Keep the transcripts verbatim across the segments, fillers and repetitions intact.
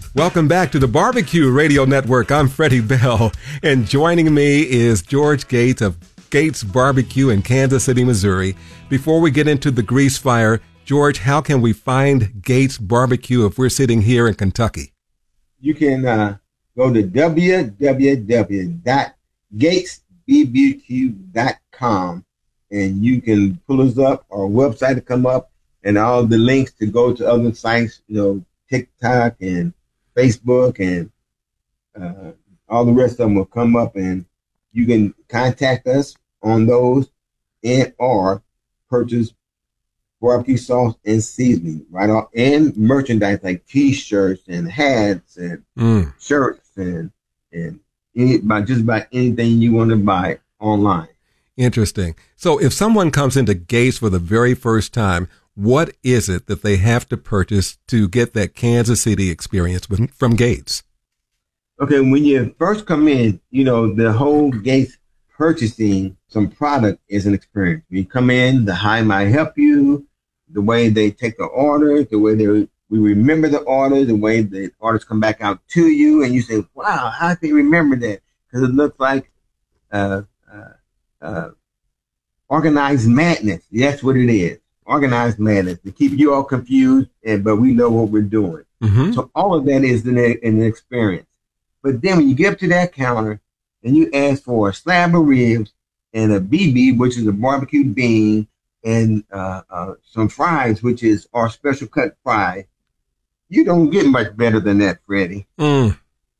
Welcome back to the Barbecue Radio Network. I'm Freddie Bell, and joining me is George Gates of Gates Barbecue in Kansas City, Missouri. Before we get into the grease fire, George, how can we find Gates Barbecue if we're sitting here in Kentucky? You can uh, go to w w w dot gates b b q dot com and you can pull us up, our website to come up, and all the links to go to other sites, you know, TikTok and Facebook and uh, all the rest of them will come up, and you can contact us on those and or purchase barbecue sauce and seasoning right off, and merchandise like T-shirts and hats and mm. shirts and and any, about just about anything you want to buy online. Interesting. So if someone comes into Gates for the very first time, what is it that they have to purchase to get that Kansas City experience with, from Gates? Okay, when you first come in, you know, the whole Gates purchasing some product is an experience. When you come in, the high might help you, the way they take the orders, the way they we remember the orders, the way the orders come back out to you, and you say, wow, how can you remember that? Because it looks like uh, uh, uh, organized madness. That's what it is. Organized madness to keep you all confused, and but we know what we're doing. Mm-hmm. So all of that is an, an experience. But then when you get up to that counter and you ask for a slab of ribs and a B B, which is a barbecue bean, and uh, uh, some fries, which is our special cut fry, you don't get much better than that, Freddie. Mm.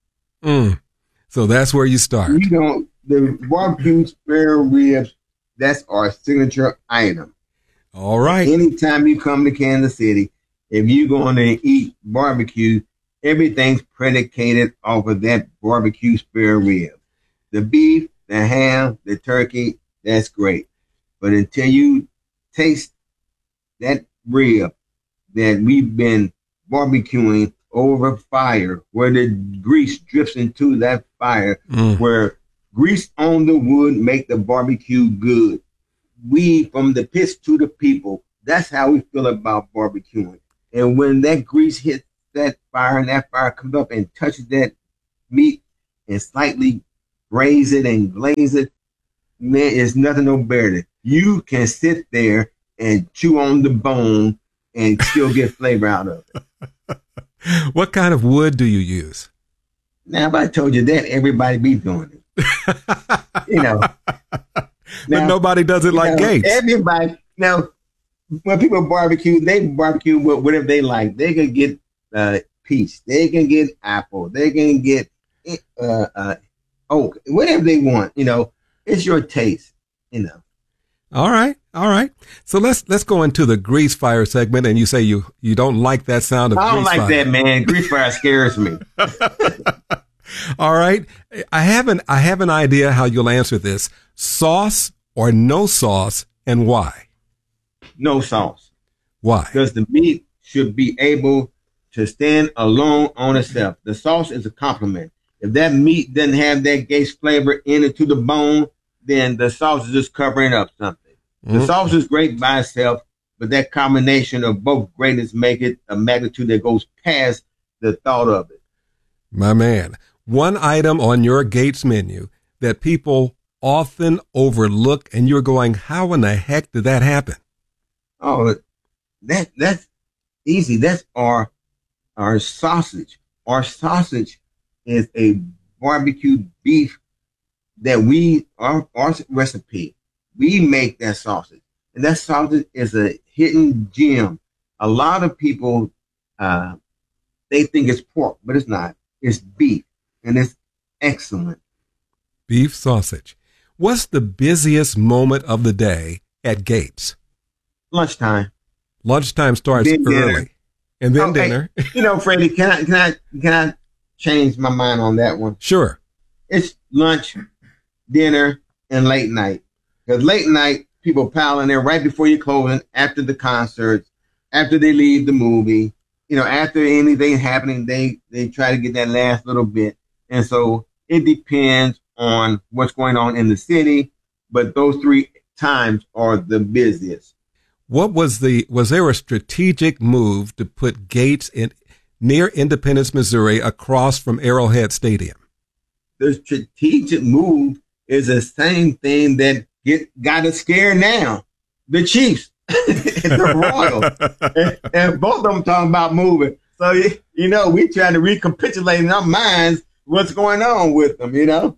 Mm. So that's where you start. You don't. The barbecue spare ribs, that's our signature item. All right. Anytime you come to Kansas City, if you're going to eat barbecue, everything's predicated off of that barbecue spare rib. The beef, the ham, the turkey, that's great. But until you taste that rib that we've been barbecuing over fire, where the grease drips into that fire, mm. where grease on the wood make the barbecue good. We, from the pits to the people, that's how we feel about barbecuing. And when that grease hits that fire and that fire comes up and touches that meat and slightly braise it and glaze it, man, it's nothing no better. You can sit there and chew on the bone and still get flavor out of it. What kind of wood do you use? Now, if I told you that, everybody be doing it. You know. Now, but nobody does it like know, Gates. Everybody. Now, when people barbecue, they barbecue with whatever they like. They can get uh, peach. They can get apple. They can get uh, uh, oak. Whatever they want. You know, it's your taste. You know. All right. All right. So let's let's go into the grease fire segment. And you say you, you don't like that sound of grease fire. I don't like fire. that, man. Grease fire scares me. All right. I have an I have an idea how you'll answer this. Sauce or no sauce, and why? No sauce. Why? Because the meat should be able to stand alone on itself. The sauce is a compliment. If that meat doesn't have that Gates flavor in it to the bone, then the sauce is just covering up something. Mm-hmm. The sauce is great by itself, but that combination of both greatness make it a magnitude that goes past the thought of it. My man, one item on your Gates menu that people often overlook, and you're going, how in the heck did that happen? Oh, that that's easy. That's our our sausage. Our sausage is a barbecue beef that we our our recipe. We make that sausage, and that sausage is a hidden gem. A lot of people uh, they think it's pork, but it's not. It's beef, and it's excellent. Beef sausage. What's the busiest moment of the day at Gates? Lunchtime. Lunchtime starts then early. Dinner. And then okay. dinner. You know, Freddie, can I, can I, can I change my mind on that one? Sure. It's lunch, dinner, and late night. Because late night, people pile in there right before you're closing, after the concerts, after they leave the movie. You know, after anything happening, they, they try to get that last little bit. And so it depends on what's going on in the city, but those three times are the busiest. What was the, was there a strategic move to put Gates in, near Independence, Missouri, across from Arrowhead Stadium. The strategic move is the same thing that get got us scared now. The Chiefs, the Royals, and, and both of them talking about moving. So, you know, we trying to recapitulate in our minds what's going on with them, you know.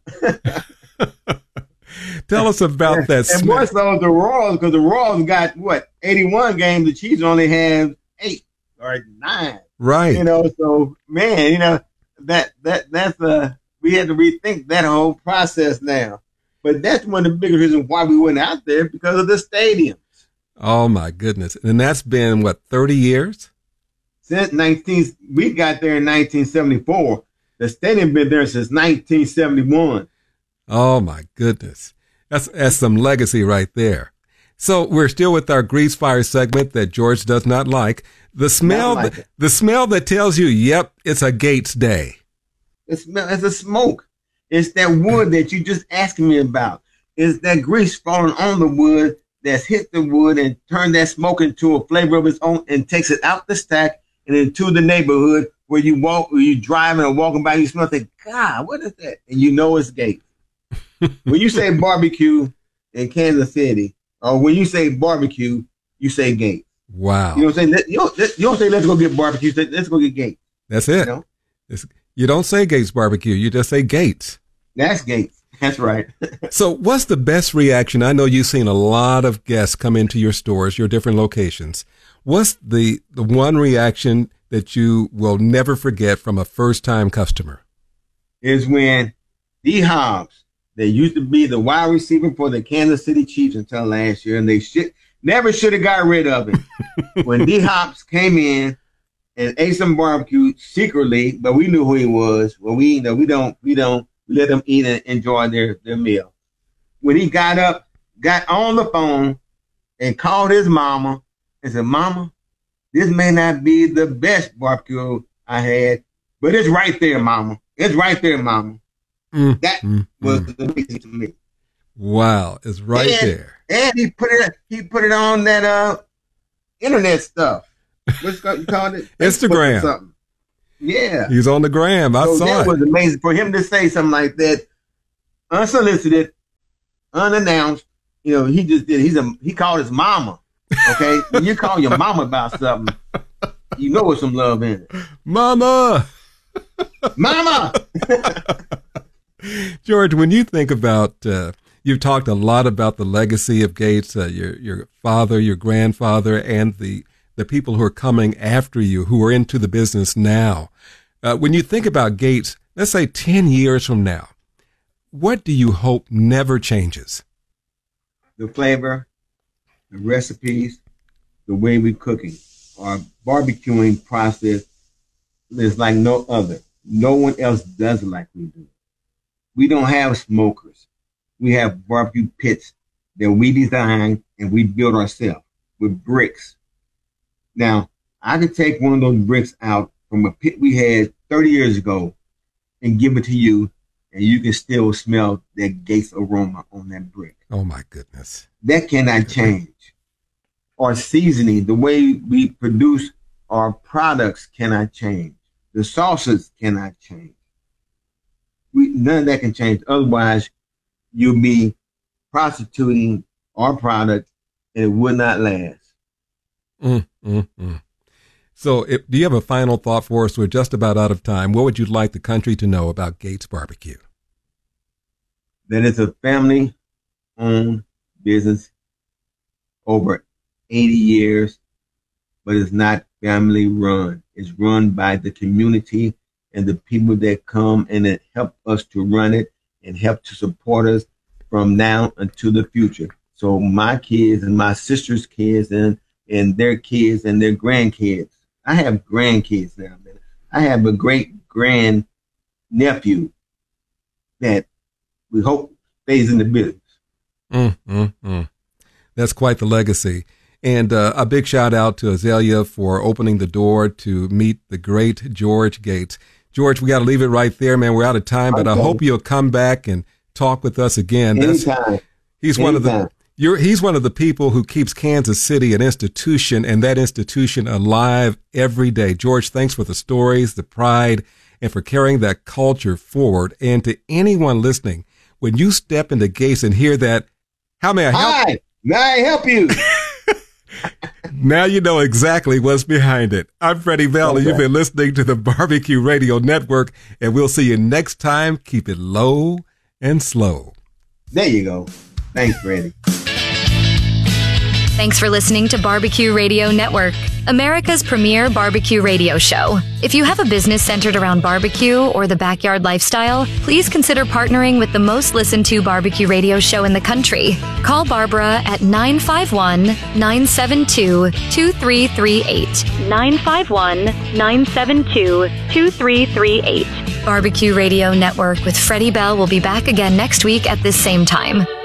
Tell us about that. And more so the Royals, because the Royals got, what, eighty-one games. The Chiefs only have eight or nine. Right. You know, so, man, you know, that that that's a, we had to rethink that whole process now. But that's one of the biggest reasons why we went out there, because of the stadiums. Oh, my goodness. And that's been, what, thirty years? Since nineteen, we got there in nineteen seventy-four. The stadium been there since nineteen seventy-one. Oh, my goodness. That's, that's some legacy right there. So we're still with our grease fire segment that George does not like. The smell, like the, the smell that tells you, yep, it's a Gates day. It smell, it's a smoke. It's that wood that you just asking me about. It's that grease falling on the wood that's hit the wood and turned that smoke into a flavor of its own and takes it out the stack and into the neighborhood where you walk, where you driving or walking by, you smell, think, God, what is that? And you know it's Gates. When you say barbecue in Kansas City, or when you say barbecue, you say Gates. Wow. You know what I'm saying? You don't, you don't say, let's go get barbecue. Say, let's go get Gates. That's it. You know? It's, you don't say Gates barbecue. You just say Gates. That's Gates. That's right. So what's the best reaction? I know you've seen a lot of guests come into your stores, your different locations. What's the, the one reaction that you will never forget from a first-time customer? Is when D. Hobbs, they used to be the wide receiver for the Kansas City Chiefs until last year, and they should never should have got rid of him. When D. Hobbs came in and ate some barbecue secretly, but we knew who he was. Well, we you know we don't we don't we let them eat and enjoy their, their meal. When he got up, got on the phone, and called his mama and said, "Mama, this may not be the best barbecue I had, but it's right there, Mama. It's right there, Mama." Mm, that mm, was mm. amazing to me. Wow, it's right and, there. And he put it he put it on that uh internet stuff. What's you call it? Instagram. Something. Yeah. He's on the gram. I so saw that it. That was amazing for him to say something like that, unsolicited, unannounced. You know, he just did. He's a he called his mama. Okay, when you call your mama about something, you know there's some love in it. Mama, mama. George, when you think about, uh, you've talked a lot about the legacy of Gates, uh, your your father, your grandfather, and the the people who are coming after you, who are into the business now. Uh, when you think about Gates, let's say ten years from now, what do you hope never changes? The flavor, the recipes, the way we're cooking. Our barbecuing process is like no other. No one else does it like we do. We don't have smokers. We have barbecue pits that we design and we build ourselves with bricks. Now, I could take one of those bricks out from a pit we had thirty years ago and give it to you, and you can still smell that Gates aroma on that brick. Oh, my goodness. That cannot change. Our seasoning, the way we produce our products cannot change. The sauces cannot change. We, none of that can change. Otherwise, you'll be prostituting our product and it would not last. Mm, mm, mm. So if, do you have a final thought for us? We're just about out of time. What would you like the country to know about Gates Barbecue? That it's a family-owned business over eighty years, but it's not family-run. It's run by the community and the people that come and that help us to run it and help to support us from now until the future. So my kids and my sister's kids and, and their kids and their grandkids. I have grandkids now, man. I have a great grand nephew that we hope stays in the business. Mm, mm, mm. That's quite the legacy. And uh, a big shout out to Azalea for opening the door to meet the great George Gates. George, we got to leave it right there, man. We're out of time, but okay. I hope you'll come back and talk with us again. Anytime. That's, he's Anytime. one of the You're, he's one of the people who keeps Kansas City an institution and that institution alive every day. George, thanks for the stories, the pride, and for carrying that culture forward. And to anyone listening, when you step into Gates and hear that, how may I help Hi, may I help you? Now you know exactly what's behind it. I'm Freddie Bell, okay. And you've been listening to the Barbecue Radio Network, and we'll see you next time. Keep it low and slow. There you go. Thanks, Freddie. Thanks for listening to Barbecue Radio Network, America's premier barbecue radio show. If you have a business centered around barbecue or the backyard lifestyle, please consider partnering with the most listened to barbecue radio show in the country. Call Barbara at nine five one, nine seven two, two three three eight. nine five one, nine seven two, two three three eight. Barbecue Radio Network with Freddie Bell will be back again next week at this same time.